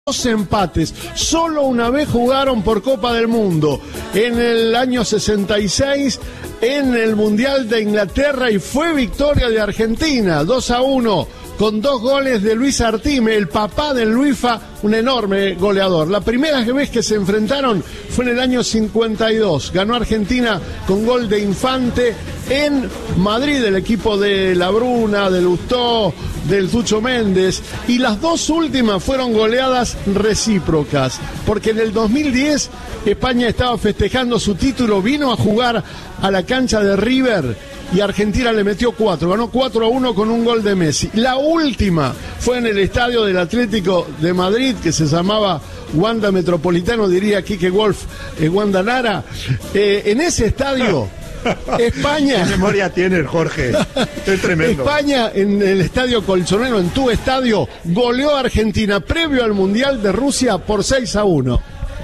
2 empates. Solo una vez jugaron por Copa del Mundo, en el año 66, en el Mundial de Inglaterra, y fue victoria de Argentina, 2-1, con 2 goles de Luis Artime, el papá del Luifa, un enorme goleador. La primera vez que se enfrentaron fue en el año 52. Ganó Argentina con gol de Infante en Madrid, el equipo de La Bruna, de Lustó, del Tucho Méndez, y las 2 últimas fueron goleadas recíprocas, porque en el 2010 España estaba festejando su título, vino a jugar a la cancha de River y Argentina le metió 4, ganó 4-1 con un gol de Messi. La última fue en el estadio del Atlético de Madrid, que se llamaba Wanda Metropolitano, diría Quique Wolf, Wanda Nara. En ese estadio, España... ¿Qué memoria tienes, Jorge? Es tremendo. España, en el estadio Colchonero, en tu estadio, goleó a Argentina previo al Mundial de Rusia por 6-1.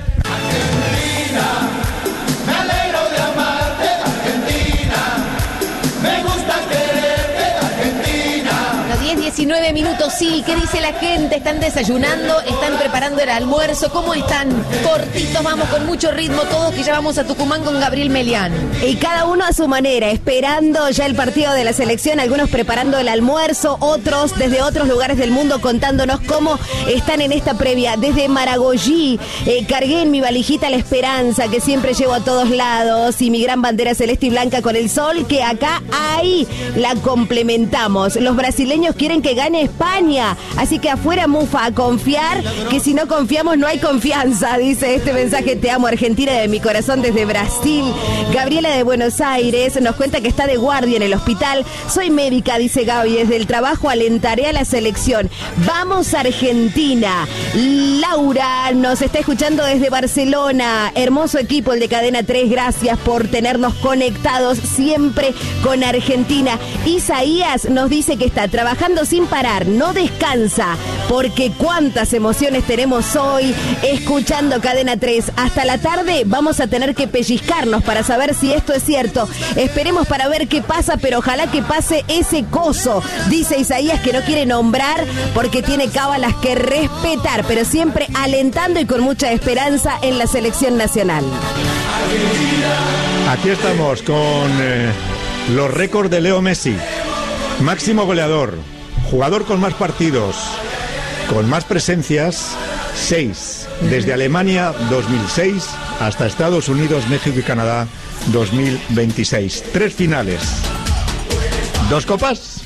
Argentina, me alegro de amarte, Argentina, me gusta quererte, Argentina. Los 10-19 minutos, sí. ¿Qué dice la gente? ¿Están desayunando? ¿Están preparando el almuerzo? ¿Cómo están? Cortitos, vamos con mucho ritmo todos, que ya vamos a Tucumán con Gabriel Melián. Y cada uno a su manera, esperando ya el partido de la selección, algunos preparando el almuerzo, otros desde otros lugares del mundo contándonos cómo están en esta previa. Desde Maragogi, cargué en mi valijita la esperanza que siempre llevo a todos lados, y mi gran bandera celeste y blanca con el sol, que acá ahí la complementamos. Los brasileños quieren que gane España, así que afuera mufa, a confiar, que si no confiamos no hay confianza, dice este mensaje. Te amo, Argentina, de mi corazón desde Brasil. Gabriela de Buenos Aires nos cuenta que está de guardia en el hospital. Soy médica, dice Gaby, desde el trabajo alentaré a la selección. Vamos, Argentina. Laura nos está escuchando desde Barcelona. Hermoso equipo el de Cadena 3, gracias por tenernos conectados siempre con Argentina. Isaías nos dice que está trabajando sin parar, no descansa, porque cuántas emociones tenemos hoy escuchando Cadena 3. Hasta la tarde vamos a tener que pellizcarnos para saber si esto es cierto. Esperemos para ver qué pasa, pero ojalá que pase ese coso, dice Isaías, que no quiere nombrar porque tiene cábalas que respetar, pero siempre alentando y con mucha esperanza en la selección nacional. Aquí estamos con los récords de Leo Messi. Máximo goleador, jugador con más partidos, con más presencias, 6, desde Alemania 2006 hasta Estados Unidos, México y Canadá 2026. 3 finales, 2 copas,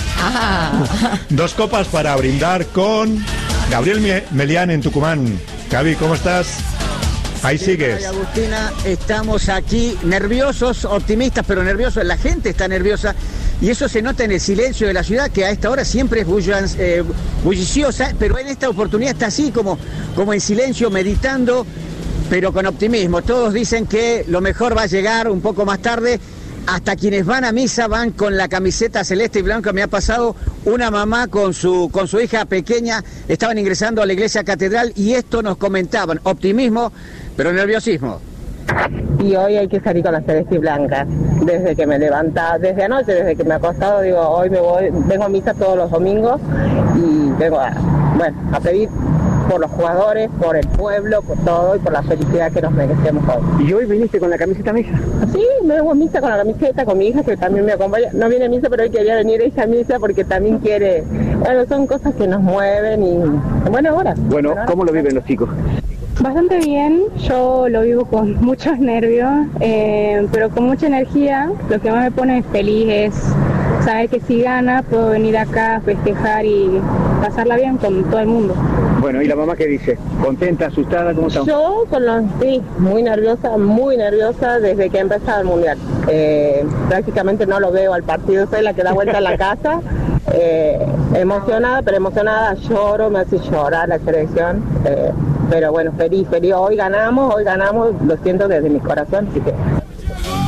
2 copas para brindar con Gabriel Melián en Tucumán. Gaby, ¿cómo estás? Ahí sigues. Agustina, estamos aquí nerviosos, optimistas, pero nerviosos. La gente está nerviosa y eso se nota en el silencio de la ciudad, que a esta hora siempre es bulliciosa, pero en esta oportunidad está así como en silencio, meditando, pero con optimismo. Todos dicen que lo mejor va a llegar un poco más tarde. Hasta quienes van a misa van con la camiseta celeste y blanca. Me ha pasado una mamá con su hija pequeña, estaban ingresando a la iglesia catedral y esto nos comentaban. Optimismo, pero nerviosismo. Y hoy hay que salir con la celeste y blanca. Desde que me levantaba, desde anoche, desde que me he acostado, digo, hoy vengo a misa todos los domingos y vengo a pedir por los jugadores, por el pueblo, por todo y por la felicidad que nos merecemos hoy. ¿Y hoy viniste con la camiseta a misa? Sí, me vengo a misa con la camiseta, con mi hija que también me acompaña. No viene a misa, pero hoy quería venir ella a misa porque también quiere. Bueno, son cosas que nos mueven y bueno, ahora. Bueno, ¿cómo lo viven los chicos? Bastante bien, yo lo vivo con muchos nervios, pero con mucha energía. Lo que más me pone feliz es saber que si gana puedo venir acá a festejar y pasarla bien con todo el mundo. Bueno, ¿y la mamá qué dice? ¿Contenta, asustada? ¿Cómo está? Yo sí, muy nerviosa desde que ha empezado el Mundial. Prácticamente no lo veo al partido, soy la que da vuelta a la casa. Emocionada, pero emocionada, lloro, me hace llorar la selección. Pero bueno, feliz. Hoy ganamos, lo siento desde mi corazón, así que...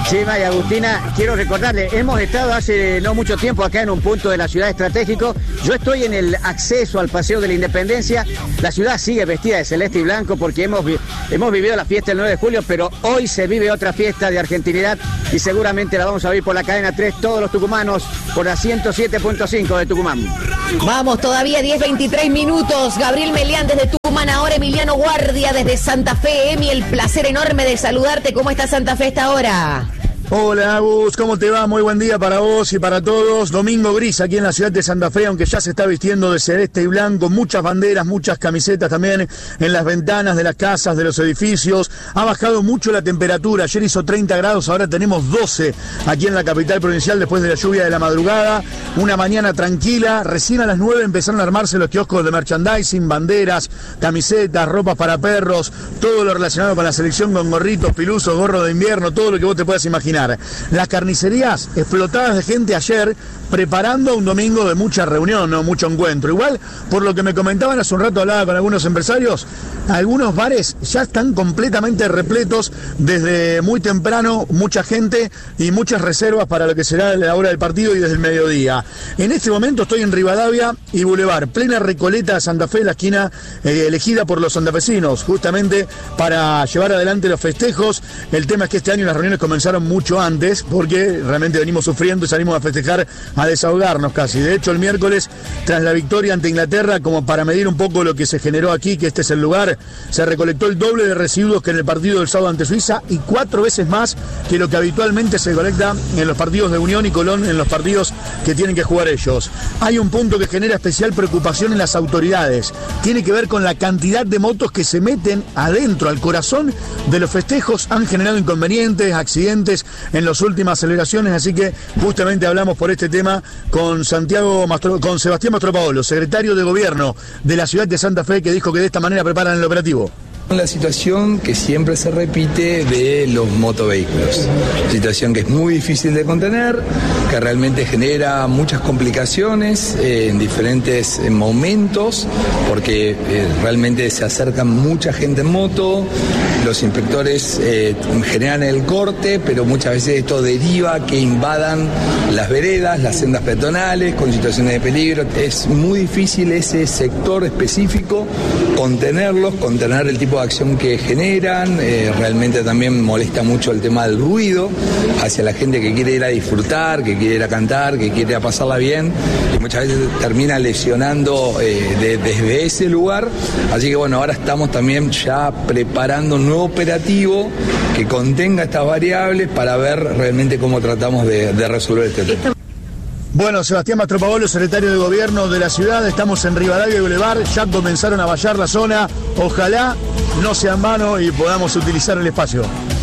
Chema y Agustina, quiero recordarles, hemos estado hace no mucho tiempo acá en un punto de la ciudad estratégico. Yo estoy en el acceso al Paseo de la Independencia. La ciudad sigue vestida de celeste y blanco porque hemos vivido la fiesta el 9 de julio, pero hoy se vive otra fiesta de argentinidad y seguramente la vamos a vivir por la cadena 3, todos los tucumanos, por la 107.5 de Tucumán. Vamos, todavía 10:23 minutos. Gabriel Melián desde Tucumán, ahora Emiliano Guardia desde Santa Fe. Emi, el placer enorme de saludarte. ¿Cómo está Santa Fe a esta hora? Hola Agus, ¿cómo te va? Muy buen día para vos y para todos. Domingo gris aquí en la ciudad de Santa Fe, aunque ya se está vistiendo de celeste y blanco, muchas banderas, muchas camisetas también en las ventanas de las casas, de los edificios. Ha bajado mucho la temperatura, ayer hizo 30 grados, ahora tenemos 12 aquí en la capital provincial después de la lluvia de la madrugada. Una mañana tranquila, recién a las 9 empezaron a armarse los kioscos de merchandising, banderas, camisetas, ropas para perros, todo lo relacionado con la selección, con gorritos, pilusos, gorro de invierno, todo lo que vos te puedas imaginar. Las carnicerías explotadas de gente ayer preparando un domingo de mucha reunión, no mucho encuentro. Igual, por lo que me comentaban hace un rato, hablaba con algunos empresarios, algunos bares ya están completamente repletos desde muy temprano, mucha gente y muchas reservas para lo que será la hora del partido y desde el mediodía. En este momento estoy en Rivadavia y Boulevard, plena Recoleta de Santa Fe, la esquina elegida por los santafesinos, justamente para llevar adelante los festejos. El tema es que este año las reuniones comenzaron mucho antes, porque realmente venimos sufriendo y salimos a festejar, a desahogarnos casi. De hecho, el miércoles, tras la victoria ante Inglaterra, como para medir un poco lo que se generó aquí, que este es el lugar, se recolectó el doble de residuos que en el partido del sábado ante Suiza y 4 veces más que lo que habitualmente se colecta en los partidos de Unión y Colón, en los partidos que tienen que jugar ellos. Hay un punto que genera especial preocupación en las autoridades. Tiene que ver con la cantidad de motos que se meten adentro, al corazón de los festejos. Han generado inconvenientes, accidentes en las últimas celebraciones, así que justamente hablamos por este tema con Sebastián Mastropaolo, secretario de Gobierno de la ciudad de Santa Fe, que dijo que de esta manera preparan el operativo. La situación que siempre se repite de los motovehículos, situación que es muy difícil de contener, que realmente genera muchas complicaciones en diferentes momentos, porque realmente se acerca mucha gente en moto, los inspectores generan el corte, pero muchas veces esto deriva a que invadan las veredas, las sendas peatonales, con situaciones de peligro. Es muy difícil ese sector específico contenerlos, contener el tipo de acción que generan. Realmente también molesta mucho el tema del ruido hacia la gente que quiere ir a disfrutar, que quiere ir a cantar, que quiere ir a pasarla bien, y muchas veces termina lesionando desde ese lugar. Así que bueno, ahora estamos también ya preparando un nuevo operativo que contenga estas variables para ver realmente cómo tratamos de resolver este tema. Bueno, Sebastián Mastropaolo, secretario de Gobierno de la ciudad, estamos en Rivadavia y Boulevard, ya comenzaron a vallar la zona, ojalá no sea en vano y podamos utilizar el espacio.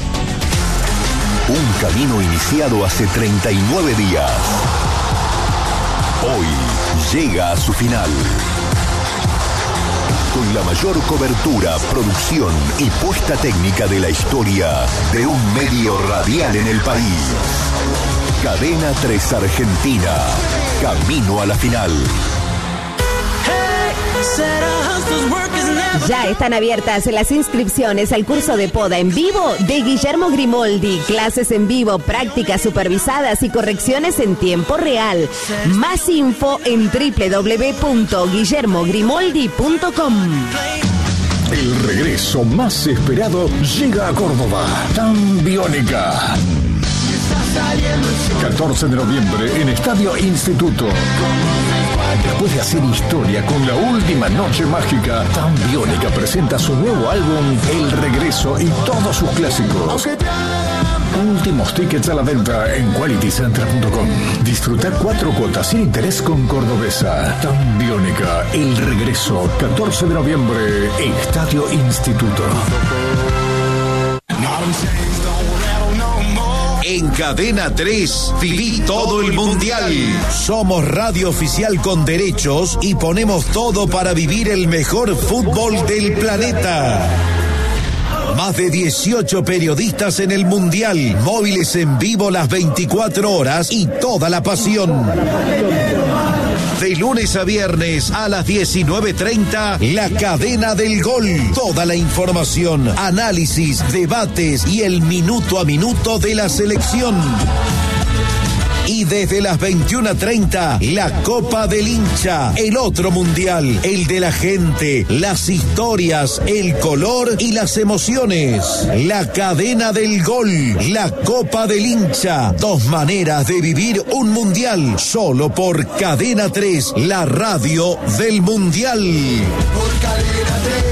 Un camino iniciado hace 39 días. Hoy llega a su final. Con la mayor cobertura, producción y puesta técnica de la historia de un medio radial en el país. Cadena 3 Argentina, camino a la final. Ya están abiertas las inscripciones al curso de poda en vivo de Guillermo Grimoldi. Clases en vivo, prácticas supervisadas y correcciones en tiempo real. Más info en www.guillermogrimoldi.com. El regreso más esperado llega a Córdoba. Tan Biónica. 14 de noviembre en Estadio Instituto. Después de hacer historia con la última noche mágica, Tan Biónica presenta su nuevo álbum El Regreso y todos sus clásicos. Últimos tickets a la venta en qualitycenter.com. Disfrutar 4 cuotas sin interés con Cordobesa. Tan Biónica, El Regreso, 14 de noviembre, Estadio Instituto. En Cadena 3, viví todo el mundial. Somos radio oficial con derechos y ponemos todo para vivir el mejor fútbol del planeta. Más de 18 periodistas en el mundial, móviles en vivo las 24 horas y toda la pasión. De lunes a viernes a las 19:30, La Cadena del Gol. Toda la información, análisis, debates y el minuto a minuto de la selección. Y desde las 21:30, la Copa del Hincha, el otro mundial, el de la gente, las historias, el color y las emociones. La Cadena del Gol, la Copa del Hincha, 2 maneras de vivir un mundial, solo por Cadena 3, la radio del mundial. Por Cadena 3.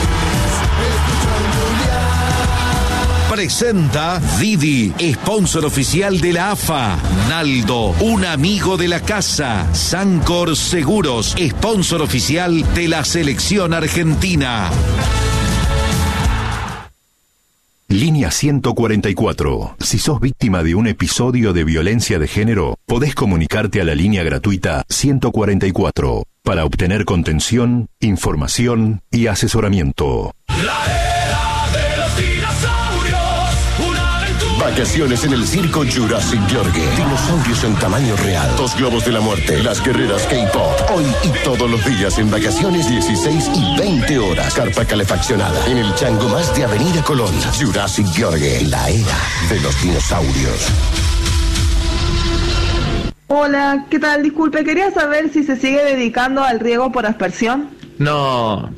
Presenta Didi, sponsor oficial de la AFA. Naldo, un amigo de la casa. Sancor Seguros, sponsor oficial de la selección argentina. Línea 144. Si sos víctima de un episodio de violencia de género, podés comunicarte a la línea gratuita 144 para obtener contención, información y asesoramiento. Vacaciones en el circo Jurassic Yorgue. Dinosaurios en tamaño real. 2 globos de la muerte. Las guerreras K-pop. Hoy y todos los días en vacaciones, 16 y 20 horas. Carpa calefaccionada. En el chango más de Avenida Colón. Jurassic Yorgue. La era de los dinosaurios. Hola, ¿qué tal? Disculpe, quería saber si se sigue dedicando al riego por aspersión. No.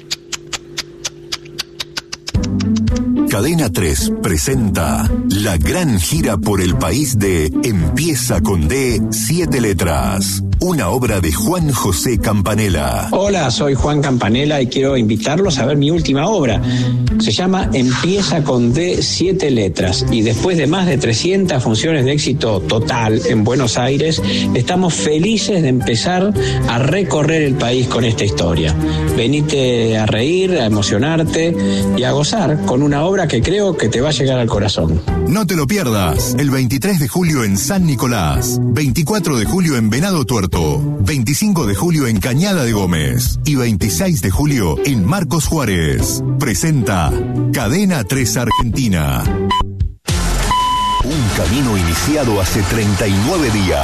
Cadena 3 presenta la gran gira por el país de Empieza con D, 7 letras. Una obra de Juan José Campanella. Hola, soy Juan Campanella y quiero invitarlos a ver mi última obra. Se llama Empieza con D, 7 letras. Y después de más de 300 funciones de éxito total en Buenos Aires, estamos felices de empezar a recorrer el país con esta historia. Venite a reír, a emocionarte y a gozar con una obra que creo que te va a llegar al corazón. No te lo pierdas. El 23 de julio en San Nicolás, 24 de julio en Venado Tuerto, 25 de julio en Cañada de Gómez y 26 de julio en Marcos Juárez. Presenta Cadena 3 Argentina. Un camino iniciado hace 39 días.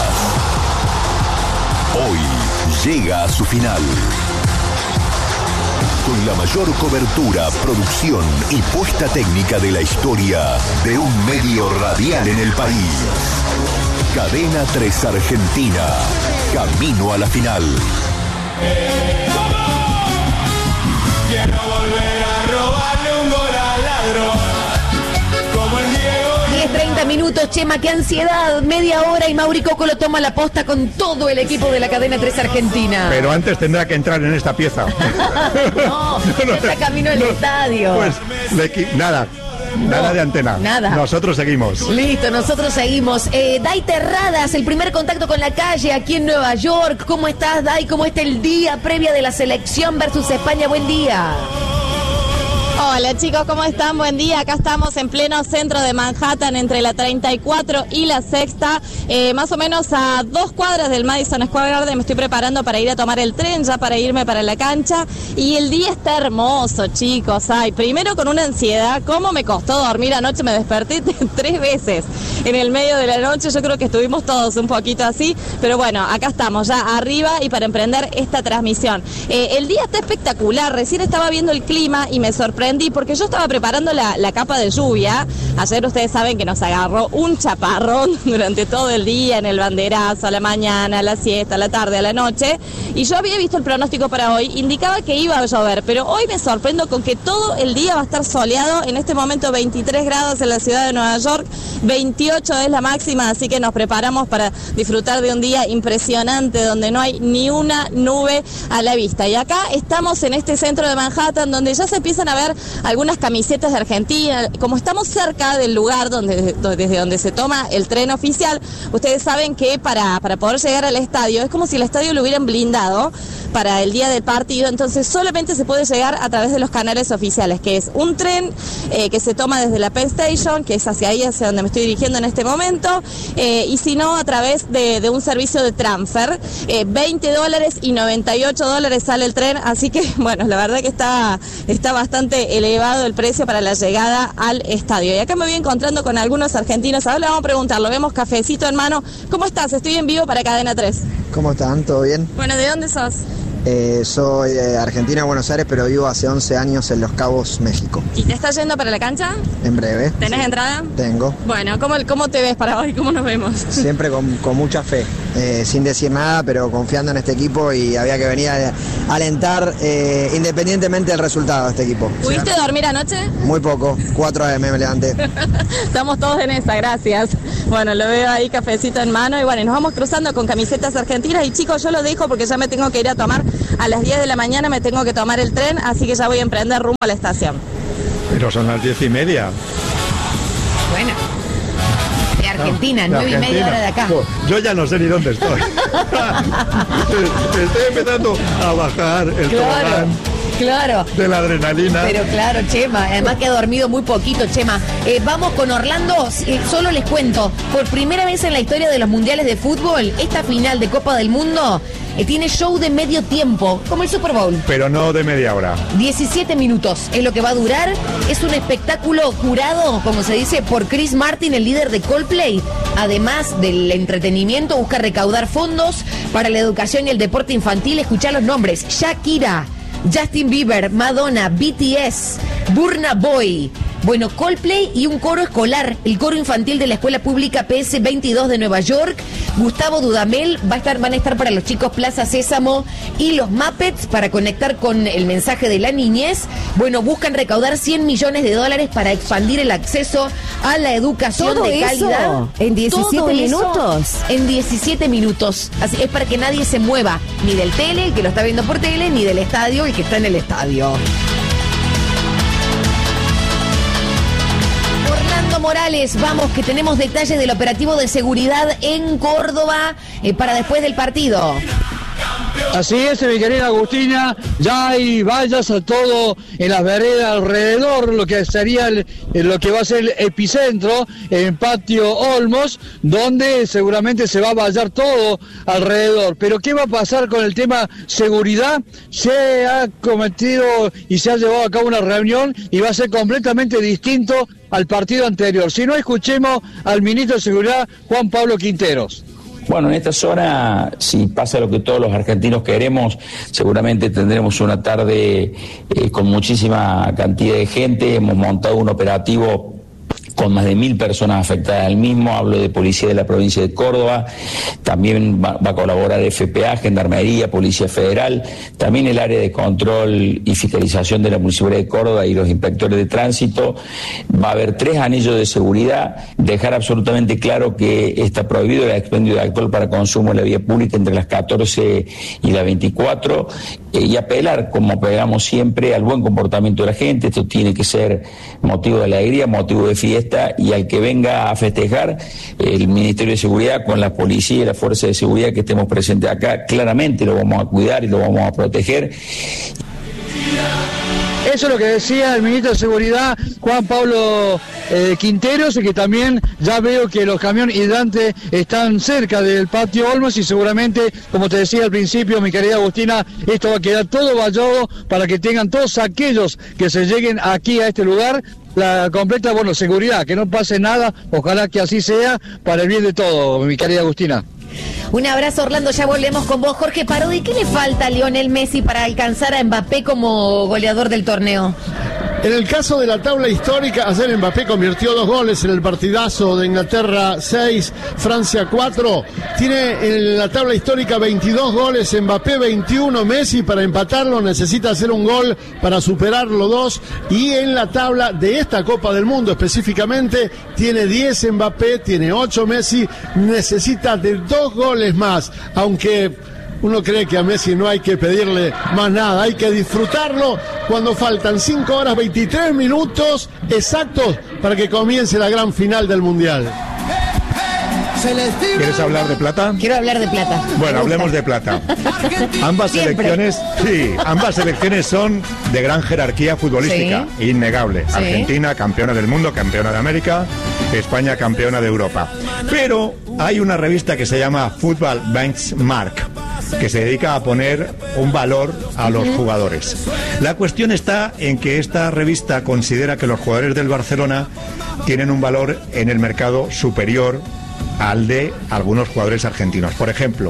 Hoy llega a su final. Con la mayor cobertura, producción y puesta técnica de la historia de un medio radial en el país. Cadena 3 Argentina. Camino a la final. Quiero volver a robarle un gol al ladrón. Como el Diego. 10:30 minutos, Chema, qué ansiedad. Media hora y Mauri Coco lo toma la posta con todo el equipo de la Cadena 3 Argentina. Pero antes tendrá que entrar en esta pieza. No, está camino al estadio. Pues, nada de antena. Nada. Nosotros seguimos. Listo, nosotros seguimos. Dai Terradas, el primer contacto con la calle aquí en Nueva York. ¿Cómo estás, Dai? ¿Cómo está el día previa de la selección versus España? Buen día. Hola chicos, ¿cómo están? Buen día, acá estamos en pleno centro de Manhattan entre la 34 y la Sexta, más o menos a 2 cuadras del Madison Square Garden. Me estoy preparando para ir a tomar el tren, ya para irme para la cancha, y el día está hermoso, chicos. Ay, primero con una ansiedad, ¿cómo me costó dormir anoche? Me desperté 3 veces en el medio de la noche. Yo creo que estuvimos todos un poquito así, pero bueno, acá estamos ya arriba y para emprender esta transmisión. El día está espectacular, recién estaba viendo el clima y me sorprendí porque yo estaba preparando la capa de lluvia. Ayer ustedes saben que nos agarró un chaparrón durante todo el día, en el banderazo, a la mañana, a la siesta, a la tarde, a la noche, y yo había visto el pronóstico para hoy, indicaba que iba a llover, pero hoy me sorprendo con que todo el día va a estar soleado. En este momento 23 grados en la ciudad de Nueva York, 28 es la máxima, así que nos preparamos para disfrutar de un día impresionante donde no hay ni una nube a la vista. Y acá estamos en este centro de Manhattan donde ya se empiezan a ver algunas camisetas de Argentina. Como estamos cerca del lugar desde donde se toma el tren oficial, ustedes saben que para poder llegar al estadio es como si el estadio lo hubieran blindado para el día del partido, entonces solamente se puede llegar a través de los canales oficiales, que es un tren que se toma desde la Penn Station, que es hacia ahí, hacia donde me estoy dirigiendo en este momento, y si no, a través de un servicio de transfer. $20 y $98 sale el tren, así que bueno, la verdad que está bastante elevado el precio para la llegada al estadio. Y acá me voy encontrando con algunos argentinos. Ahora le vamos a preguntar, lo vemos cafecito en mano. ¿Cómo estás? Estoy en vivo para Cadena 3. ¿cómo están? ¿Todo bien? Bueno, ¿de dónde sos? Soy de Argentina, Buenos Aires, pero vivo hace 11 años en Los Cabos, México. ¿Y te estás yendo para la cancha? En breve. ¿Tenés entrada? Tengo. Bueno, ¿cómo te ves para hoy? ¿Cómo nos vemos? Siempre con mucha fe, sin decir nada, pero confiando en este equipo y había que venir a alentar independientemente del resultado de este equipo. ¿Pudiste dormir anoche? Muy poco, 4 AM me levanté. Estamos todos en esa, gracias. Bueno, lo veo ahí, cafecito en mano, y bueno, nos vamos cruzando con camisetas argentinas, y chicos, yo lo dejo porque ya me tengo que ir a tomar, a las 10 de la mañana me tengo que tomar el tren, así que ya voy a emprender rumbo a la estación. Pero son las 10:30. Bueno. De Argentina, 9:30 hora de acá. Yo ya no sé ni dónde estoy. Estoy empezando a bajar el tobogán. Claro. De la adrenalina. Pero claro, Chema, además que ha dormido muy poquito, Chema. Vamos con Orlando, solo les cuento, por primera vez en la historia de los mundiales de fútbol, esta final de Copa del Mundo tiene show de medio tiempo, como el Super Bowl. Pero no de media hora. 17 minutos es lo que va a durar. Es un espectáculo curado, como se dice, por Chris Martin, el líder de Coldplay. Además del entretenimiento, busca recaudar fondos para la educación y el deporte infantil. Escuchá los nombres: Shakira, Justin Bieber, Madonna, BTS, Burna Boy. Bueno, Coldplay y un coro escolar, el coro infantil de la Escuela Pública PS22 de Nueva York. Gustavo Dudamel van a estar para los chicos Plaza Sésamo y los Muppets para conectar con el mensaje de la niñez. Bueno, buscan recaudar $100 millones para expandir el acceso a la educación ¿Todo de calidad. Eso en 17 minutos. En 17 minutos. Así es, para que nadie se mueva, ni del tele, el que lo está viendo por tele, ni del estadio, el que está en el estadio. Morales, vamos, que tenemos detalles del operativo de seguridad en Córdoba para después del partido. Así es, mi querida Agustina, ya hay vallas a todo en las veredas alrededor, lo que sería lo que va a ser el epicentro en Patio Olmos, donde seguramente se va a vallar todo alrededor. Pero ¿qué va a pasar con el tema seguridad? Se ha cometido y se ha llevado a cabo una reunión y va a ser completamente distinto al partido anterior. Si no, escuchemos al ministro de Seguridad, Juan Pablo Quinteros. Bueno, en esta zona, si pasa lo que todos los argentinos queremos, seguramente tendremos una tarde con muchísima cantidad de gente. Hemos montado un operativo con más de 1.000 personas afectadas al mismo. Hablo de Policía de la Provincia de Córdoba, también va a colaborar FPA, Gendarmería, Policía Federal, también el área de control y fiscalización de la Municipalidad de Córdoba y los inspectores de tránsito. Va a haber 3 anillos de seguridad, dejar absolutamente claro que está prohibido el expendio de alcohol para consumo en la vía pública entre las 14 y las 24, y apelar, como apelamos siempre, al buen comportamiento de la gente. Esto tiene que ser motivo de alegría, motivo de fiesta, y al que venga a festejar, el Ministerio de Seguridad con la policía y la fuerza de seguridad que estemos presentes acá, claramente lo vamos a cuidar y lo vamos a proteger. Eso es lo que decía el ministro de Seguridad, Juan Pablo Quinteros, y que también ya veo que los camiones hidrantes están cerca del Patio Olmos, y seguramente, como te decía al principio, mi querida Agustina, esto va a quedar todo vallado para que tengan todos aquellos que se lleguen aquí a este lugar la completa, seguridad, que no pase nada, ojalá que así sea, para el bien de todo, mi querida Agustina. Un abrazo, Orlando, ya volvemos con vos. Jorge Parodi, ¿qué le falta a Lionel Messi para alcanzar a Mbappé como goleador del torneo? En el caso de la tabla histórica, ayer Mbappé convirtió 2 goles en el partidazo de Inglaterra 6, Francia 4. Tiene en la tabla histórica 22 goles, Mbappé 21, Messi para empatarlo necesita hacer un gol para superarlo 2. Y en la tabla de esta Copa del Mundo específicamente, tiene 10 Mbappé, tiene 8 Messi, necesita de 2 goles más, aunque uno cree que a Messi no hay que pedirle más nada, hay que disfrutarlo cuando faltan 5 horas 23 minutos exactos para que comience la gran final del Mundial. ¿Quieres hablar de plata? Quiero hablar de plata. Bueno, hablemos de plata. Ambas selecciones son de gran jerarquía futbolística, sí, innegable. Sí. Argentina, campeona del mundo, campeona de América, España, campeona de Europa. Pero hay una revista que se llama Football Benchmark, que se dedica a poner un valor a los jugadores. La cuestión está en que esta revista considera que los jugadores del Barcelona tienen un valor en el mercado superior al de algunos jugadores argentinos. Por ejemplo,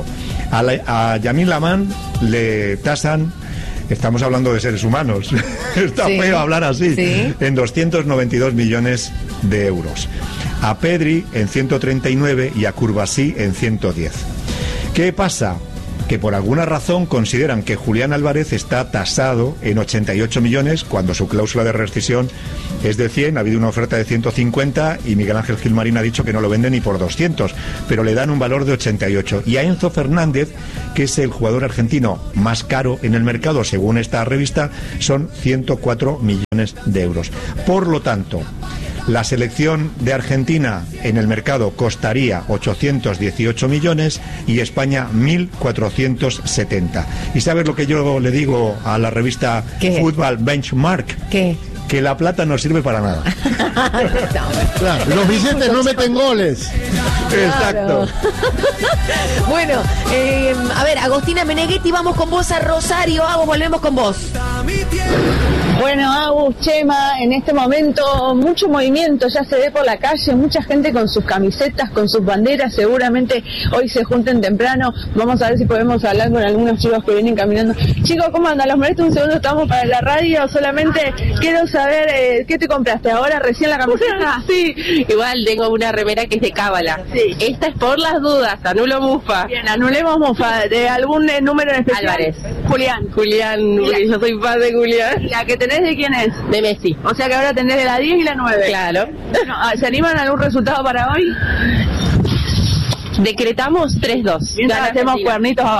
A Yamin Lamán le tasan, estamos hablando de seres humanos, está feo hablar así, en 292 millones de euros. A Pedri en 139 y a Curbasí en 110. ¿Qué pasa? Que por alguna razón consideran que Julián Álvarez está tasado en 88 millones cuando su cláusula de rescisión es de 100, ha habido una oferta de 150 y Miguel Ángel Gilmarín ha dicho que no lo vende ni por 200, pero le dan un valor de 88. Y a Enzo Fernández, que es el jugador argentino más caro en el mercado según esta revista, son 104 millones de euros. Por lo tanto, la selección de Argentina en el mercado costaría 818 millones y España 1.470. ¿Y sabes lo que yo le digo a la revista Football Benchmark? ¿Qué? Que la plata no sirve para nada. Claro, los billetes no meten goles. Exacto. Bueno, a ver, Agostina Meneghetti, vamos con vos a Rosario. Agus, volvemos con vos. Bueno, Agus, Chema, en este momento mucho movimiento ya se ve por la calle, mucha gente con sus camisetas, con sus banderas, seguramente hoy se junten temprano. Vamos a ver si podemos hablar con algunos chicos que vienen caminando. Chicos, ¿cómo andan? Los molesto un segundo, estamos para la radio, solamente quiero saber, ¿qué te compraste ahora, recién la camiseta? Sí, igual tengo una remera que es de Cábala. Sí. Esta es por las dudas, anulo Mufa. Bien, anulemos Mufa, ¿de algún número en especial? Álvarez. Julián, porque yo soy fan de Julián. ¿La que tenés de quién es? De Messi. O sea que ahora tenés de la 10 y la 9. Claro. Bueno, ¿se animan a algún resultado para hoy? Decretamos 3-2. Mientras hacemos cuernitos abajo.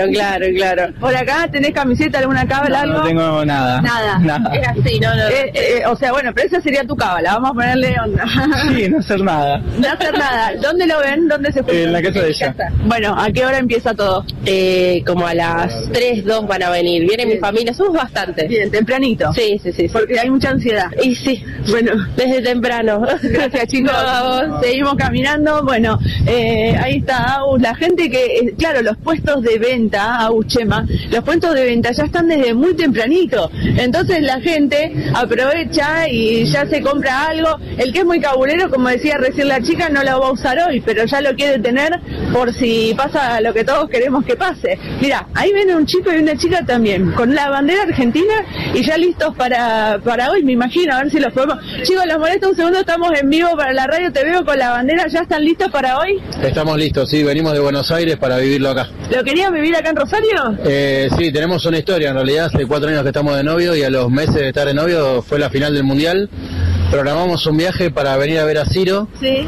Claro. ¿Por acá tenés camiseta, alguna cábala, algo? No tengo nada. Nada. Es así, no. O sea, bueno, pero esa sería tu cábala, vamos a ponerle onda. Sí, no hacer nada. No hacer nada. ¿Dónde lo ven? ¿Dónde se fue? En la casa de ella. Bueno, ¿a qué hora empieza todo? Como a las 3-2 van a venir. Viene mi familia, somos bastantes. Bien, tempranito. Sí. Porque hay mucha ansiedad. Y sí, bueno, desde temprano. Gracias, chicos. No, a vos. Seguimos caminando. Bueno, ahí está Agus, la gente que, claro, los puestos de venta, Agus, Chema, los puestos de venta ya están desde muy tempranito. Entonces la gente aprovecha y ya se compra algo. El que es muy cabulero, como decía recién la chica, no lo va a usar hoy, pero ya lo quiere tener por si pasa lo que todos queremos que pase. Mira, ahí viene un chico y una chica también, con la bandera argentina y ya listos para hoy, me imagino, a ver si los podemos. Chicos, los molesto un segundo, estamos en vivo para la radio, te veo con la bandera, ¿ya están listos para hoy? Estamos listos, sí, venimos de Buenos Aires para vivirlo acá. ¿Lo querían vivir acá en Rosario? Sí, tenemos una historia, en realidad hace 4 años que estamos de novio y a los meses de estar de novio fue la final del Mundial. Programamos un viaje para venir a ver a Ciro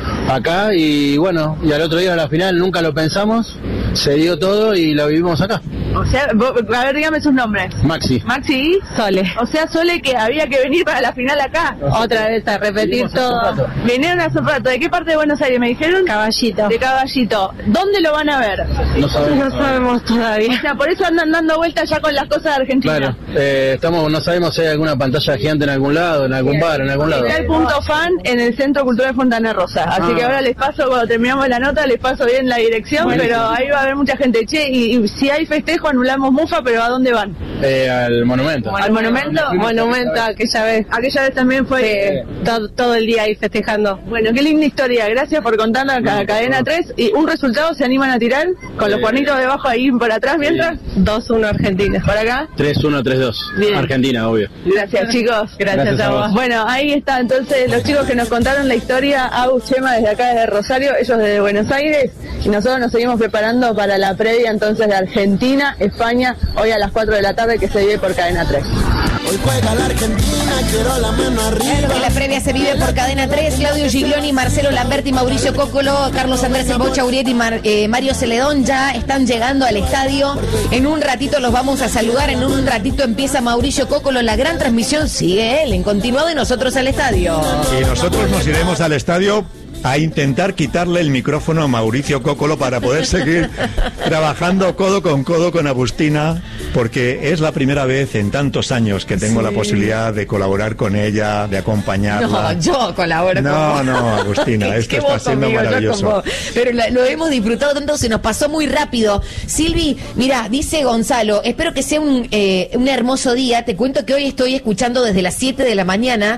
acá y bueno, y al otro día de la final nunca lo pensamos, se dio todo y lo vivimos acá. O sea, a ver, dígame sus nombres. Maxi y Sole. O sea, Sole, que había que venir para la final acá. Otra vez a repetir todo. Vinieron hace un rato. ¿De qué parte de Buenos Aires me dijeron? Caballito. De Caballito. ¿Dónde lo van a ver? No sabemos todavía. O sea, por eso andan dando vueltas ya con las cosas de Argentina. Claro, no sabemos si hay alguna pantalla gigante en algún lado, en algún bar, en algún lado. Está el punto fan en el Centro Cultural Fontana Rosa. Así que ahora les paso, cuando terminamos la nota, les paso bien la dirección, pero ahí va a haber mucha gente. Che, y si hay festejo, anulamos Mufa, pero ¿a dónde van? Al monumento. ¿Al monumento? Monumento, aquella vez. Aquella vez también fue todo el día ahí festejando. Bueno, qué linda historia. Gracias por contarnos a Cadena 3. ¿Y un resultado se animan a tirar? Con los cuernitos debajo ahí por atrás, mientras. 2-1 Argentina. ¿Para acá? 3-1, 3-2. Bien. Argentina, obvio. Gracias, chicos. Gracias a vos. Bueno, ahí está entonces los chicos que nos contaron la historia. Agus, Chema, desde acá, desde Rosario, ellos desde Buenos Aires. Y nosotros nos seguimos preparando para la previa entonces de Argentina, España, hoy a las 4 de la tarde, que se vive por Cadena 3. Hoy juega la Argentina, quiero la mano arriba. La previa se vive por Cadena 3. Claudio Giglioni, Marcelo Lamberti, Mauricio Cóccolo, Carlos Andrés El Bocha Uriet y Mario Celedón ya están llegando al estadio. En un ratito los vamos a saludar. En un ratito empieza Mauricio Cóccolo. La gran transmisión sigue él en continuado y nosotros al estadio. Y nosotros nos iremos al estadio a intentar quitarle el micrófono a Mauricio Cóccolo para poder seguir trabajando codo con Agustina, porque es la primera vez en tantos años que tengo la posibilidad de colaborar con ella, de acompañarla. No, yo colaboro con vos. No, Agustina, esto está siendo maravilloso. Pero lo hemos disfrutado tanto, se nos pasó muy rápido. Silvi, mira, dice Gonzalo, espero que sea un hermoso día. Te cuento que hoy estoy escuchando desde las 7 de la mañana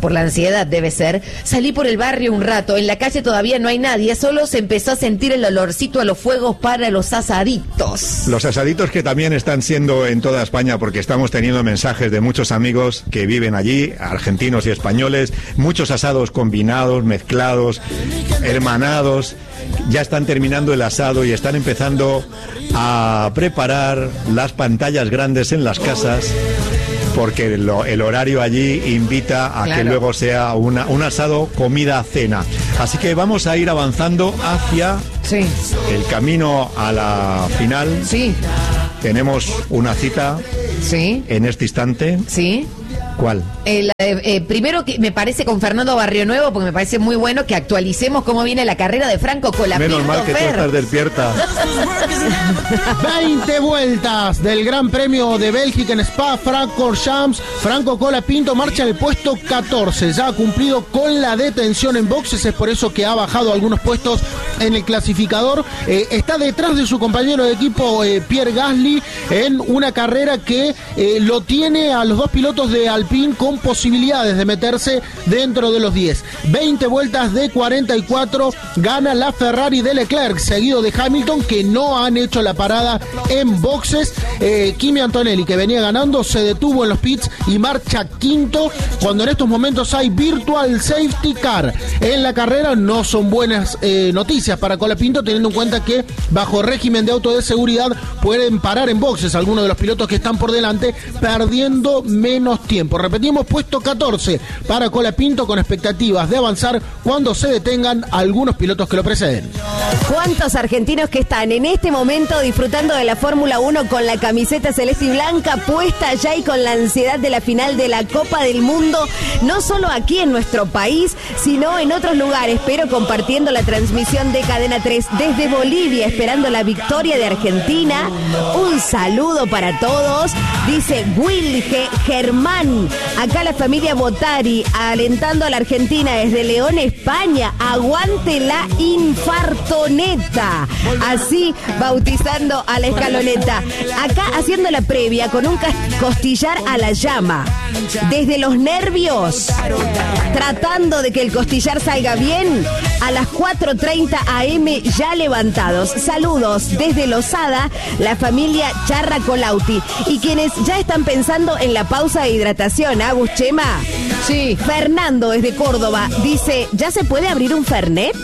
por la ansiedad debe ser, salí por el barrio un rato. En la calle todavía no hay nadie, solo se empezó a sentir el olorcito a los fuegos para los asaditos. Los asaditos que también están siendo en toda España, porque estamos teniendo mensajes de muchos amigos que viven allí, argentinos y españoles, muchos asados combinados, mezclados, hermanados. Ya están terminando el asado y están empezando a preparar las pantallas grandes en las casas, porque el horario allí invita a que luego sea un asado, comida, cena. Así que vamos a ir avanzando hacia el camino a la final. Sí. Tenemos una cita en este instante. Sí. ¿Cuál? Primero que me parece con Fernando Barrio Nuevo, porque me parece muy bueno que actualicemos cómo viene la carrera de Franco Colapinto. Menos mal que tú estás despierta. 20 vueltas del Gran Premio de Bélgica en Spa-Francorchamps. Franco Colapinto marcha en el puesto 14. Ya ha cumplido con la detención en boxes, es por eso que ha bajado algunos puestos en el clasificador. Está detrás de su compañero de equipo Pierre Gasly en una carrera que lo tiene a los dos pilotos de Alpine con posibilidades de meterse dentro de los 10. 20 vueltas de 44, gana la Ferrari de Leclerc, seguido de Hamilton, que no han hecho la parada en boxes. Kimi Antonelli, que venía ganando, se detuvo en los pits y marcha quinto, cuando en estos momentos hay virtual safety car en la carrera. No son buenas noticias para Colapinto, teniendo en cuenta que bajo régimen de auto de seguridad pueden parar en boxes algunos de los pilotos que están por delante, perdiendo menos tiempo. Repetimos, puesto 14 para Colapinto, con expectativas de avanzar cuando se detengan algunos pilotos que lo preceden. ¿Cuántos argentinos que están en este momento disfrutando de la Fórmula 1 con la camiseta celeste y blanca puesta ya y con la ansiedad de la final de la Copa del Mundo? No solo aquí en nuestro país, sino en otros lugares, pero compartiendo la transmisión de Cadena 3 desde Bolivia, esperando la victoria de Argentina. Un saludo para todos, dice Wilge Germán. Acá la familia Botari alentando a la Argentina desde León, España. Aguante la infartoneta. Así bautizando a la escaloneta. Acá haciendo la previa con un costillar a la llama. Desde los nervios, tratando de que el costillar salga bien. A las 4:30 AM ya levantados. Saludos desde Losada, la familia Charra Colauti. Y quienes ya están pensando en la pausa de hidratación, Agus, Chema. Sí. Fernando desde Córdoba dice, ¿ya se puede abrir un Fernet?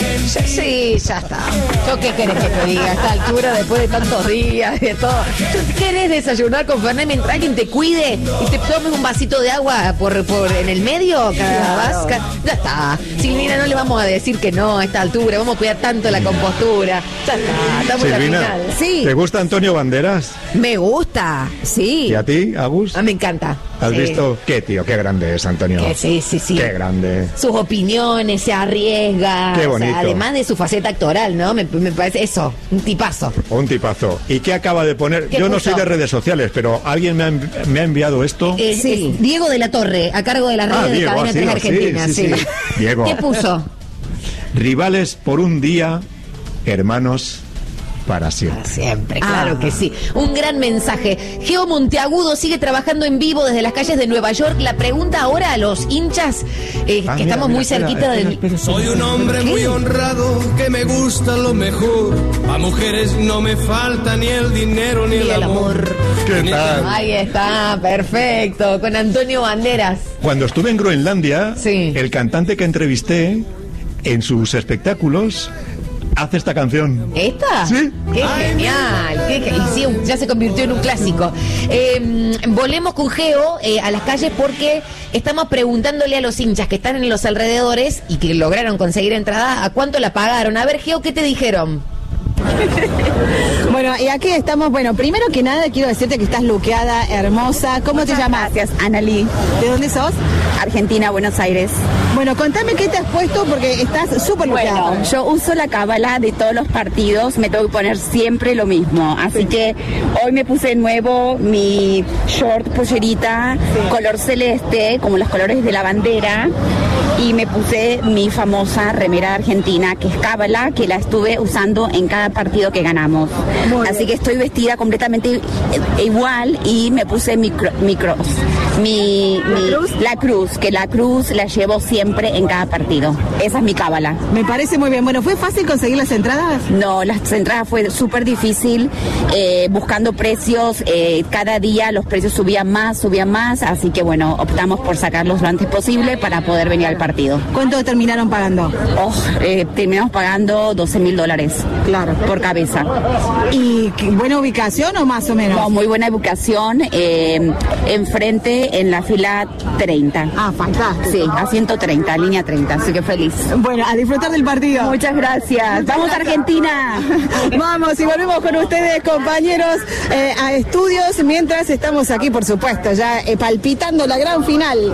Sí, ya está. ¿Yo qué querés que te diga a esta altura, después de tantos días, de todo? ¿Tú querés desayunar con Fernet mientras alguien te cuide y te tomes un vasito de agua por en el medio? Cada ya está. Silvina, no le vamos a decir que no a esta altura, vamos a cuidar tanto la compostura. Ya está, estamos en la final. Sí. ¿Te gusta Antonio Banderas? Me gusta, sí. ¿Y a ti, Agus? Me encanta. ¿Has visto? Qué tío, qué grande es Antonio. Sí. Qué grande. Sus opiniones, se arriesga. Qué bonito. O sea, además de su faceta actoral, ¿no? Me parece eso, un tipazo. Un tipazo. ¿Y qué acaba de poner? Yo no soy de redes sociales, pero alguien me ha enviado esto. Sí. Diego de la Torre, a cargo de la red de Cadena 3 Argentina. Sí. Diego. ¿Qué puso? Rivales por un día, hermanos para siempre. Siempre, claro que sí. Un gran mensaje. Geo Monteagudo sigue trabajando en vivo desde las calles de Nueva York. La pregunta ahora a los hinchas, que estamos muy cerquita del... Soy un hombre muy honrado, que me gusta lo mejor. A mujeres no me falta ni el dinero ni el amor. ¿Qué tal? Ahí está, perfecto. Con Antonio Banderas. Cuando estuve en Groenlandia, el cantante que entrevisté en sus espectáculos hace esta canción. ¿Esta? Sí. ¡Qué genial! Y sí, ya se convirtió en un clásico. Volvemos con Geo a las calles porque estamos preguntándole a los hinchas que están en los alrededores y que lograron conseguir entrada, ¿a cuánto la pagaron? A ver, Geo, ¿qué te dijeron? Bueno, y aquí estamos. Bueno, primero que nada quiero decirte que estás luqueada, hermosa. ¿Cómo te llamas? Gracias, Analí. ¿De dónde sos? Argentina, Buenos Aires. Bueno, contame qué te has puesto porque estás súper luqueada. Bueno, yo uso la cábala de todos los partidos, me tengo que poner siempre lo mismo. Así que hoy me puse de nuevo mi short pollerita, color celeste, como los colores de la bandera. Y me puse mi famosa remera argentina, que es cábala, que la estuve usando en cada partido que ganamos. Así que estoy vestida completamente igual y me puse mi cross. La cruz, que la cruz la llevo siempre en cada partido. Esa es mi cábala. Me parece muy bien. Bueno, ¿fue fácil conseguir las entradas? No, las entradas fue súper difícil, buscando precios, cada día los precios subían más, así que bueno, optamos por sacarlos lo antes posible para poder venir al partido. ¿Cuánto terminaron pagando? Terminamos pagando $12,000. Claro. Por cabeza. ¿Y buena ubicación o más o menos? No, muy buena ubicación, enfrente en la fila 30. Ah, fantástico. Sí, a 130, línea 30, así que feliz. Bueno, a disfrutar del partido. Muchas gracias. ¡Vamos, Argentina! Vamos, y volvemos con ustedes, compañeros, a estudios, mientras estamos aquí, por supuesto, ya palpitando la gran final.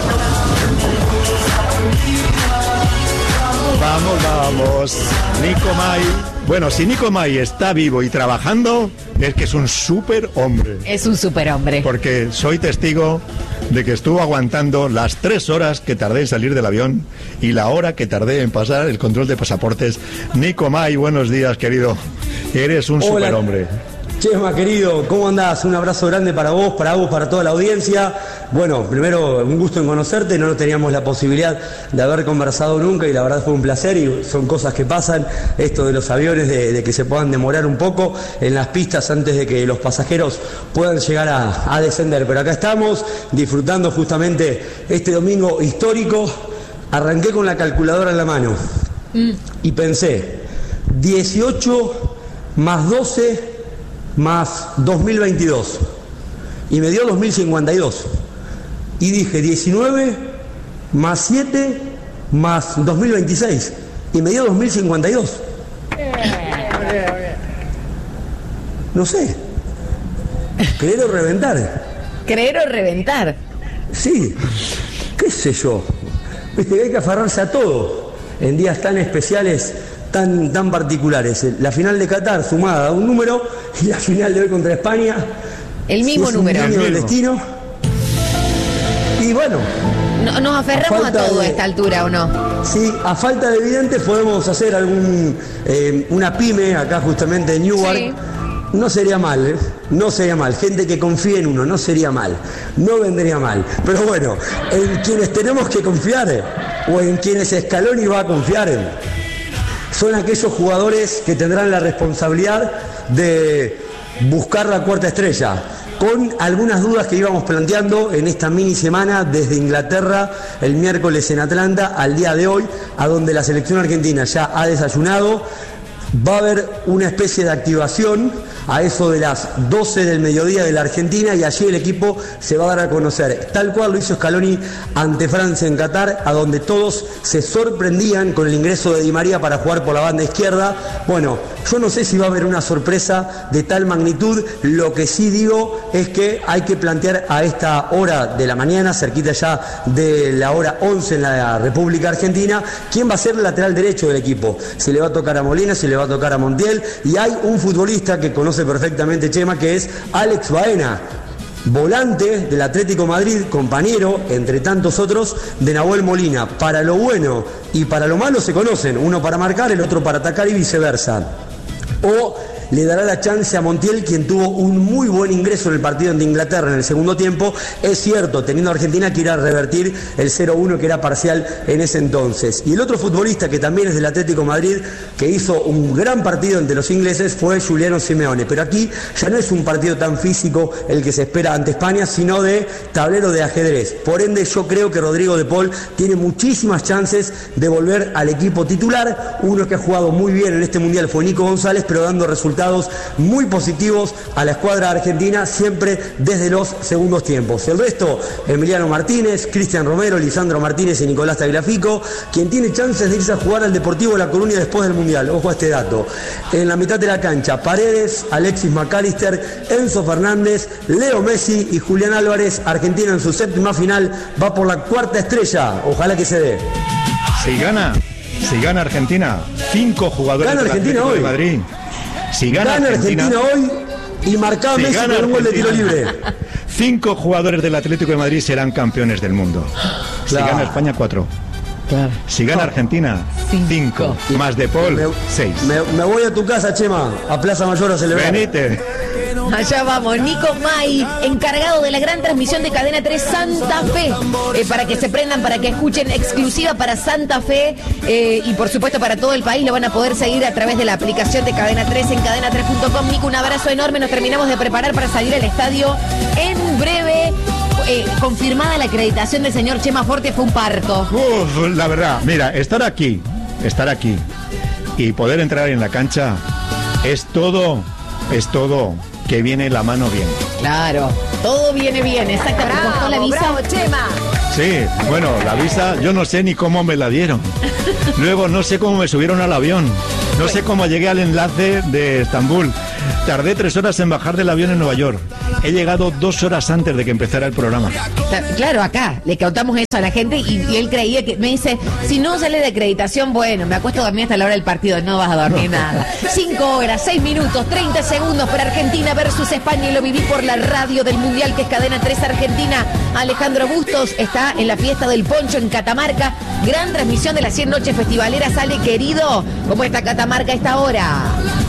Vamos. Nico May. Bueno, si Nico May está vivo y trabajando, es que es un súper hombre. Es un súper hombre. Porque soy testigo de que estuvo aguantando las 3 horas que tardé en salir del avión y la hora que tardé en pasar el control de pasaportes. Nico May, buenos días, querido. Eres un súper hombre. Chema, querido, ¿cómo andás? Un abrazo grande para vos, para toda la audiencia. Bueno, primero, un gusto en conocerte, no teníamos la posibilidad de haber conversado nunca y la verdad fue un placer y son cosas que pasan, esto de los aviones, de que se puedan demorar un poco en las pistas antes de que los pasajeros puedan llegar a descender. Pero acá estamos, disfrutando justamente este domingo histórico. Arranqué con la calculadora en la mano y pensé, 18 más 12... más 2022 y me dio 2052 y dije 19 más 7 más 2026 y me dio 2052. No sé, creer o reventar. ¿Creer o reventar? Sí, qué sé yo, viste que hay que aferrarse a todo en días tan especiales, tan particulares. La final de Qatar sumada a un número y la final de hoy contra España el mismo número. Un del destino. Y bueno, nos aferramos a todo a esta altura, ¿o no? Sí, a falta de evidentes podemos hacer una pyme acá justamente en Newark. Sí. No sería mal, no sería mal. Gente que confíe en uno, no sería mal, no vendría mal. Pero bueno, en quienes tenemos que confiar o en quienes Scaloni va a confiar son aquellos jugadores que tendrán la responsabilidad de buscar la cuarta estrella, con algunas dudas que íbamos planteando en esta mini semana desde Inglaterra el miércoles en Atlanta al día de hoy, a donde la selección argentina ya ha desayunado. Va a haber una especie de activación a eso de las 12 del mediodía de la Argentina y allí el equipo se va a dar a conocer, tal cual lo hizo Scaloni ante Francia en Qatar, a donde todos se sorprendían con el ingreso de Di María para jugar por la banda izquierda. Bueno, yo no sé si va a haber una sorpresa de tal magnitud, lo que sí digo es que hay que plantear a esta hora de la mañana, cerquita ya de la hora 11 en la República Argentina, quién va a ser el lateral derecho del equipo. Se le va a tocar a Molina, se le va a tocar a Montiel, y hay un futbolista que conoce perfectamente Chema, que es Alex Baena, volante del Atlético Madrid, compañero, entre tantos otros, de Nahuel Molina. Para lo bueno y para lo malo se conocen, uno para marcar, el otro para atacar y viceversa. O le dará la chance a Montiel, quien tuvo un muy buen ingreso en el partido ante Inglaterra en el segundo tiempo. Es cierto, teniendo a Argentina que ir a revertir el 0-1 que era parcial en ese entonces. Y el otro futbolista que también es del Atlético Madrid, que hizo un gran partido ante los ingleses, fue Giuliano Simeone. Pero aquí ya no es un partido tan físico el que se espera ante España, sino de tablero de ajedrez. Por ende, yo creo que Rodrigo de Paul tiene muchísimas chances de volver al equipo titular. Uno que ha jugado muy bien en este Mundial fue Nico González, pero dando resultados muy positivos a la escuadra argentina, siempre desde los segundos tiempos. El resto, Emiliano Martínez, Cristian Romero, Lisandro Martínez y Nicolás Tagliafico, quien tiene chances de irse a jugar al Deportivo La Coruña después del Mundial. Ojo a este dato. En la mitad de la cancha, Paredes, Alexis McAllister, Enzo Fernández, Leo Messi y Julián Álvarez. Argentina en su séptima final va por la cuarta estrella. Ojalá que se dé. Si gana Argentina, 5 jugadores gana del Argentina Atlético hoy. de Madrid. Si gana Argentina hoy y marcaba Messi con un gol de tiro libre. 5 jugadores del Atlético de Madrid serán campeones del mundo. Si gana España, 4. Claro. Si gana Argentina, 5. Más De Paul, 6. Me voy a tu casa, Chema, a Plaza Mayor a celebrar. Venite. Allá vamos, Nico May, encargado de la gran transmisión de Cadena 3 Santa Fe, para que se prendan, para que escuchen, exclusiva para Santa Fe, y por supuesto para todo el país. Lo van a poder seguir a través de la aplicación de Cadena 3 en cadena3.com. Nico, un abrazo enorme, nos terminamos de preparar para salir al estadio en breve. Confirmada la acreditación del señor Chema Forte, fue un parto. La verdad, mira, estar aquí y poder entrar en la cancha es todo que viene la mano bien. Claro, todo viene bien, exactamente. ¿Costó la visa? Bravo, Chema. Sí, bueno, la visa yo no sé ni cómo me la dieron. Luego no sé cómo me subieron al avión. No sé cómo llegué al enlace de Estambul. Tardé 3 horas en bajar del avión en Nueva York. He llegado 2 horas antes de que empezara el programa. Claro, acá le contamos eso a la gente y él creía que, me dice, si no sale de acreditación, bueno, me acuesto a dormir hasta la hora del partido. No vas a dormir nada. 5 horas, 6 minutos, 30 segundos para Argentina versus España, y lo viví por la radio del Mundial, que es Cadena 3 Argentina. Alejandro Bustos está en la fiesta del Poncho en Catamarca. Gran transmisión de las 100 noches festivaleras. Ale, querido, ¿cómo está Catamarca a esta hora?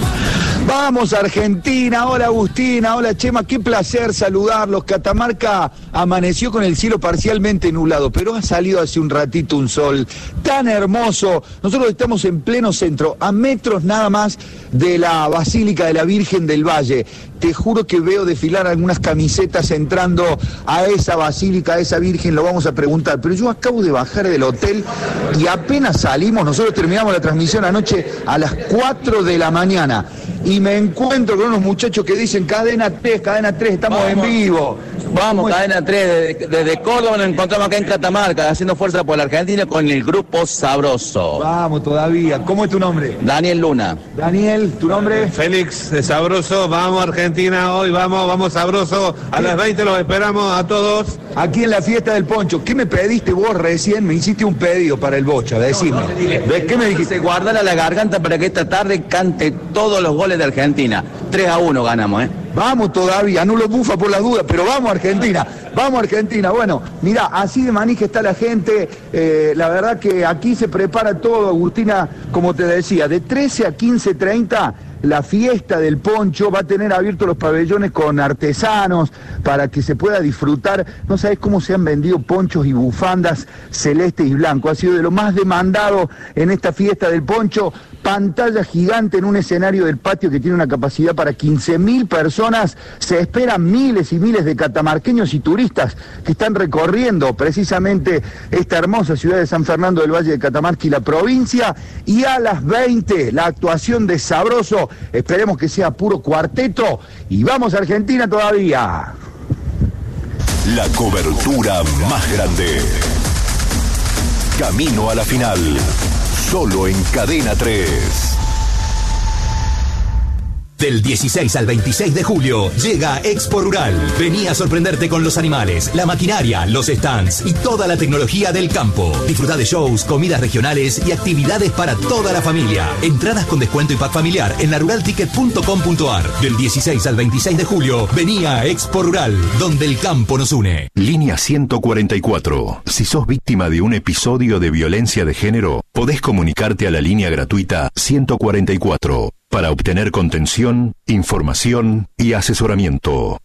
Vamos Argentina, hola Agustina, hola Chema, qué placer saludarlos. Catamarca amaneció con el cielo parcialmente nublado, pero ha salido hace un ratito un sol tan hermoso. Nosotros estamos en pleno centro, a metros nada más de la Basílica de la Virgen del Valle. Te juro que veo desfilar algunas camisetas entrando a esa basílica, a esa Virgen, lo vamos a preguntar. Pero yo acabo de bajar del hotel y apenas salimos, nosotros terminamos la transmisión anoche a las 4 de la mañana. Y me encuentro con unos muchachos que dicen Cadena 3, estamos en vivo. Vamos, Cadena 3, desde Córdoba nos encontramos acá en Catamarca, haciendo fuerza por la Argentina con el grupo Sabroso. Vamos todavía, ¿cómo es tu nombre? Daniel Luna. Daniel, ¿tu nombre? Félix de Sabroso, vamos Argentina hoy, vamos Sabroso, a las 20 los esperamos a todos. Aquí en la fiesta del Poncho, ¿qué me pediste vos recién? Me hiciste un pedido para el Bocha, decime. ¿De qué me dijiste? Guardala la garganta para que esta tarde cante todos los goles de Argentina. 3-1 ganamos, Vamos todavía, no lo bufa por la duda, pero vamos Argentina. Bueno, mirá, así de manija está la gente, la verdad que aquí se prepara todo, Agustina, como te decía, de 13 a 15:30, la fiesta del Poncho va a tener abiertos los pabellones con artesanos para que se pueda disfrutar. No sabés cómo se han vendido ponchos y bufandas celeste y blanco, ha sido de lo más demandado en esta fiesta del Poncho. Pantalla gigante en un escenario del patio que tiene una capacidad para 15.000 personas. Se esperan miles y miles de catamarqueños y turistas que están recorriendo precisamente esta hermosa ciudad de San Fernando del Valle de Catamarca y la provincia. Y a las 20, la actuación de Sabroso. Esperemos que sea puro cuarteto. Y vamos a Argentina todavía. La cobertura más grande. Camino a la final. Solo en Cadena 3. Del 16 al 26 de julio llega Expo Rural. Vení a sorprenderte con los animales, la maquinaria, los stands y toda la tecnología del campo. Disfruta de shows, comidas regionales y actividades para toda la familia. Entradas con descuento y pack familiar en laruralticket.com.ar. Del 16 al 26 de julio, vení a Expo Rural, donde el campo nos une. Línea 144. Si sos víctima de un episodio de violencia de género, podés comunicarte a la línea gratuita 144. Para obtener contención, información y asesoramiento.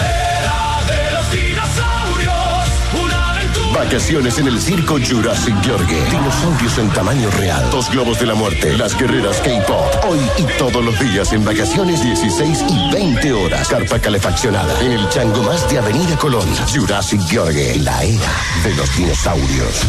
Vacaciones en el Circo Jurassic Yorgue. Dinosaurios en tamaño real. 2 globos de la muerte. Las guerreras K-Pop. Hoy y todos los días en vacaciones 16 y 20 horas. Carpa calefaccionada. En el Chango Más de Avenida Colón. Jurassic Yorgue. La era de los dinosaurios.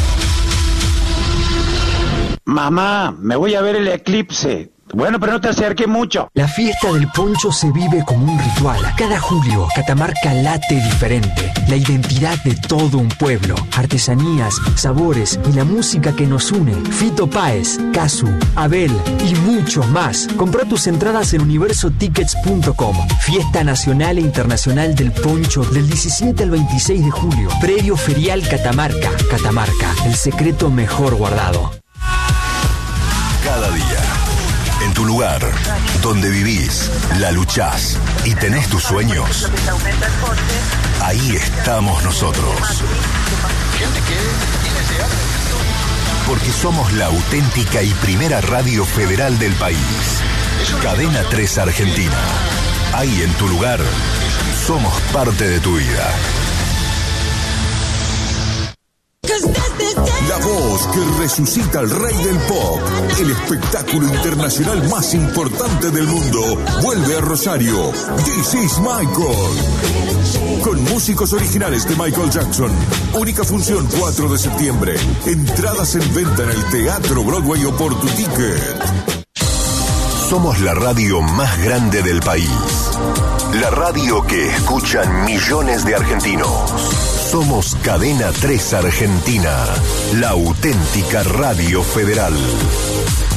Mamá, me voy a ver el eclipse. Bueno, pero no te acerques mucho. La fiesta del Poncho se vive como un ritual. Cada julio, Catamarca late diferente. La identidad de todo un pueblo. Artesanías, sabores y la música que nos une. Fito Páez, Casu, Abel y muchos más. Comprá tus entradas en universotickets.com. Fiesta Nacional e Internacional del Poncho del 17 al 26 de julio. Predio Ferial Catamarca. Catamarca, el secreto mejor guardado. Cada día. En tu lugar, donde vivís, la luchás y tenés tus sueños, ahí estamos nosotros. Porque somos la auténtica y primera radio federal del país. Cadena 3 Argentina. Ahí en tu lugar, somos parte de tu vida. La voz que resucita al rey del pop, el espectáculo internacional más importante del mundo, vuelve a Rosario. This is Michael. Con músicos originales de Michael Jackson. Única función 4 de septiembre. Entradas en venta en el Teatro Broadway o por tu ticket. Somos la radio más grande del país. La radio que escuchan millones de argentinos. Somos Cadena 3 Argentina, la auténtica radio federal.